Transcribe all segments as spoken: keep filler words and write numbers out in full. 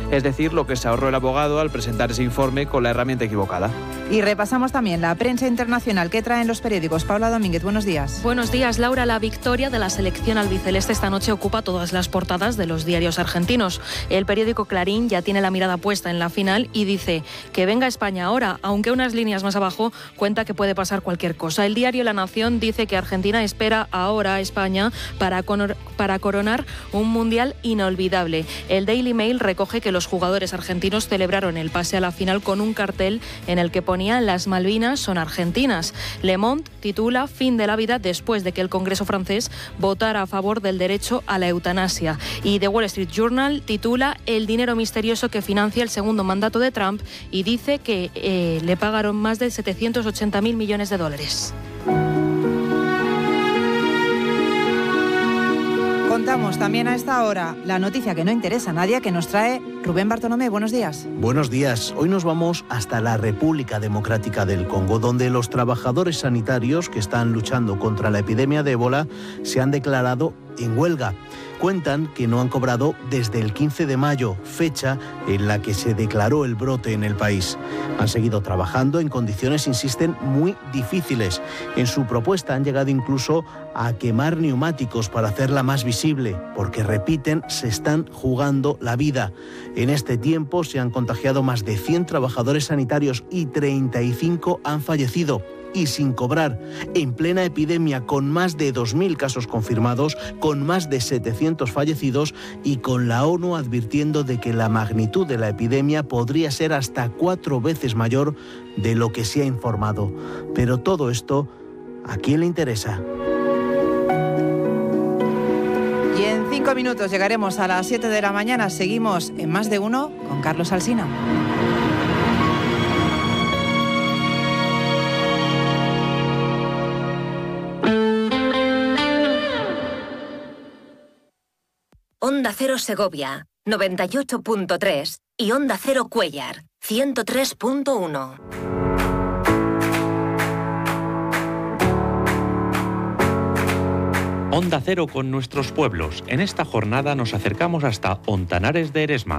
es decir, lo que se ahorró el abogado al presentar ese informe con la herramienta equivocada. Y repasamos también la prensa internacional que traen los periódicos. Paula Domínguez, buenos días. Buenos días, Laura. La victoria de la selección albiceleste esta noche ocupa todas las portadas de los diarios argentinos. El periódico Clarín ya tiene la mirada puesta en la final y dice que venga España ahora, aunque unas líneas más abajo cuenta que puede pasar cualquier cosa. El diario La Nación dice que Argentina espera ahora a España para, conor- para coronar un mundial inolvidable. El Daily Mail recoge que los jugadores argentinos celebraron el pase a la final con un cartel en el que ponía "Las Malvinas son argentinas". Le Monde titula "Fin de la vida" después de que el Congreso francés votara a favor del derecho a la eutanasia. Y The Wall Street Journal titula "El dinero misterioso que financia el segundo mandato de Trump" y dice que eh, le pagaron más de setecientos ochenta mil millones de dólares. Contamos también a esta hora la noticia que no interesa a nadie, que nos trae Rubén Bartolomé. Buenos días. Buenos días. Hoy nos vamos hasta la República Democrática del Congo, donde los trabajadores sanitarios que están luchando contra la epidemia de ébola se han declarado en huelga. Cuentan que no han cobrado desde el quince de mayo, fecha en la que se declaró el brote en el país. Han seguido trabajando en condiciones, insisten, muy difíciles. En su propuesta han llegado incluso a quemar neumáticos para hacerla más visible, porque, repiten, se están jugando la vida. En este tiempo se han contagiado más de cien trabajadores sanitarios y treinta y cinco han fallecido. Y sin cobrar, en plena epidemia, con más de dos mil casos confirmados, con más de setecientos fallecidos y con la ONU advirtiendo de que la magnitud de la epidemia podría ser hasta cuatro veces mayor de lo que se ha informado. Pero todo esto, ¿a quién le interesa? Y en cinco minutos llegaremos a las siete de la mañana. Seguimos en Más de Uno con Carlos Alsina. Onda Cero Segovia, noventa y ocho punto tres y Onda Cero Cuéllar, ciento tres punto uno. Onda Cero con nuestros pueblos. En esta jornada nos acercamos hasta Ontanares de Eresma.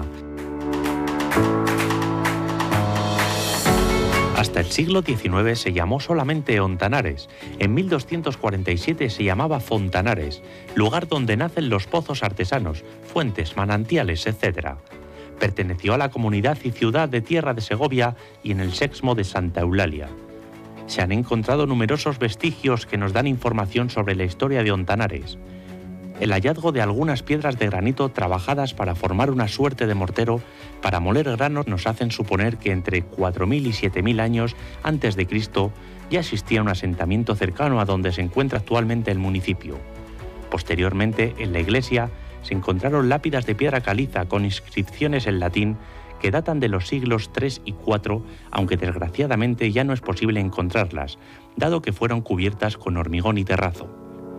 Hasta el siglo diecinueve se llamó solamente Ontanares. En mil doscientos cuarenta y siete se llamaba Fontanares, lugar donde nacen los pozos artesanos, fuentes, manantiales, etcétera. Perteneció a la comunidad y ciudad de Tierra de Segovia y en el sexmo de Santa Eulalia. Se han encontrado numerosos vestigios que nos dan información sobre la historia de Ontanares. El hallazgo de algunas piedras de granito trabajadas para formar una suerte de mortero para moler granos nos hacen suponer que entre cuatro mil y siete mil años antes de Cristo ya existía un asentamiento cercano a donde se encuentra actualmente el municipio. Posteriormente, en la iglesia se encontraron lápidas de piedra caliza con inscripciones en latín que datan de los siglos tres y cuatro, aunque desgraciadamente ya no es posible encontrarlas, dado que fueron cubiertas con hormigón y terrazo.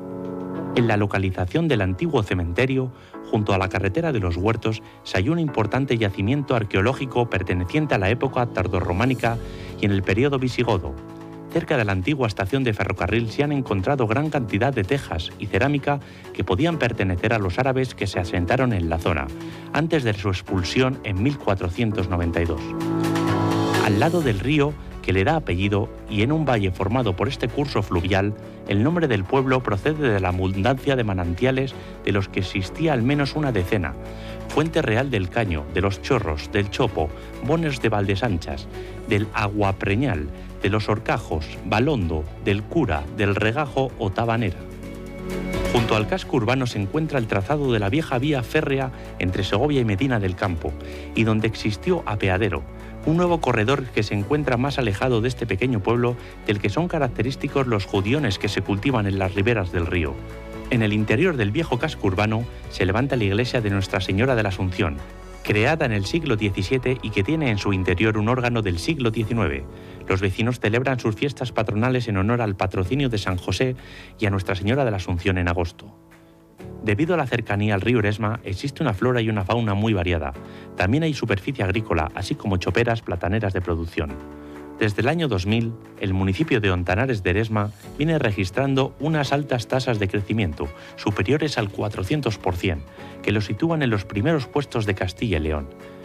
En la localización del antiguo cementerio, junto a la carretera de los Huertos, se halló un importante yacimiento arqueológico perteneciente a la época tardorrománica y en el periodo visigodo. Cerca de la antigua estación de ferrocarril se han encontrado gran cantidad de tejas y cerámica que podían pertenecer a los árabes que se asentaron en la zona, antes de su expulsión en mil cuatrocientos noventa y dos. Al lado del río que le da apellido y en un valle formado por este curso fluvial, el nombre del pueblo procede de la abundancia de manantiales de los que existía al menos una decena. Fuente Real del Caño, de los Chorros, del Chopo, Bones de Valdesanchas, del Aguapreñal, de los Horcajos, Balondo, del Cura, del Regajo o Tabanera. Junto al casco urbano se encuentra el trazado de la vieja vía férrea entre Segovia y Medina del Campo, y donde existió apeadero, un nuevo corredor que se encuentra más alejado de este pequeño pueblo del que son característicos los judiones que se cultivan en las riberas del río. En el interior del viejo casco urbano se levanta la iglesia de Nuestra Señora de la Asunción, creada en el siglo diecisiete y que tiene en su interior un órgano del siglo diecinueve. Los vecinos celebran sus fiestas patronales en honor al patrocinio de San José y a Nuestra Señora de la Asunción en agosto. Debido a la cercanía al río Eresma, existe una flora y una fauna muy variada. También hay superficie agrícola, así como choperas plataneras de producción. Desde el año dos mil, el municipio de Ontanares de Eresma viene registrando unas altas tasas de crecimiento, superiores al cuatrocientos por ciento, que lo sitúan en los primeros puestos de Castilla y León.